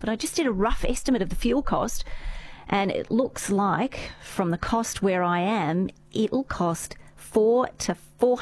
but I just did a rough estimate of the fuel cost, and it looks like from the cost where I am, it'll cost $400 to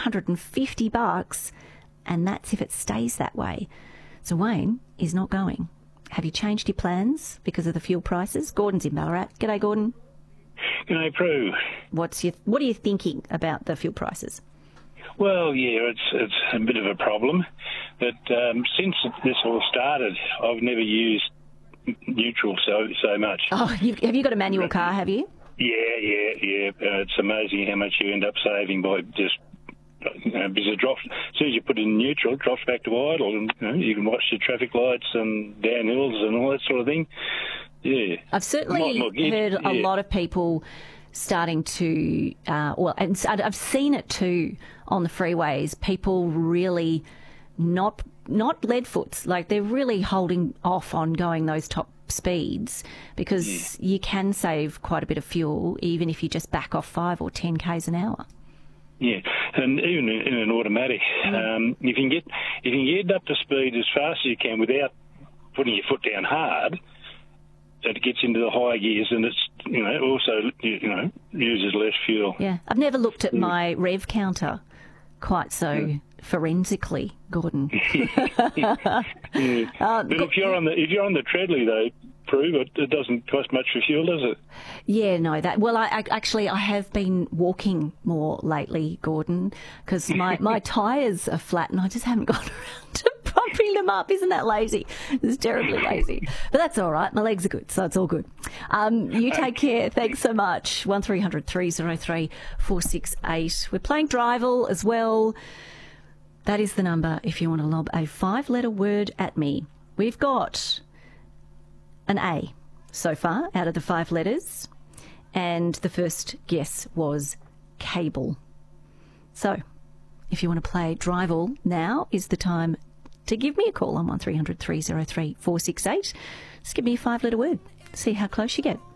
$450, and that's if it stays that way. So Wayne is not going. Have you changed your plans because of the fuel prices? Gordon's in Ballarat. G'day, Gordon. G'day, Prue. What are you thinking about the fuel prices? Well, yeah, it's a bit of a problem. But since this all started, I've never used neutral so much. Oh, have you got a manual car, have you? Yeah. It's amazing how much you end up saving by just... because it drops, as soon as you put it in neutral, it drops back to idle, and you can watch your traffic lights and downhills and all that sort of thing. Yeah. I've certainly heard a lot of people starting to, and I've seen it too on the freeways, people really not lead foots, like they're really holding off on going those top speeds because you can save quite a bit of fuel even if you just back off 5 or 10 k's an hour. Yeah, and even in an automatic, if you can get up to speed as fast as you can without putting your foot down hard, it gets into the high gears, and it's also uses less fuel. Yeah, I've never looked at my rev counter quite so forensically, Gordon. But if you're on the treadly though, Prove it doesn't cost much for fuel, does it? Yeah, no. I have been walking more lately, Gordon, because my tyres are flat and I just haven't got around to pumping them up. Isn't that lazy? It's terribly lazy. But that's all right. My legs are good, so it's all good. You take care. Thanks so much. 1300 303 468. We're playing Drival as well. That is the number if you want to lob a 5-letter word at me. We've got an A so far out of the 5 letters, and the first guess was cable. So if you want to play Drival, now is the time to give me a call on 1300 303 468. Just give me a 5-letter word. See how close you get.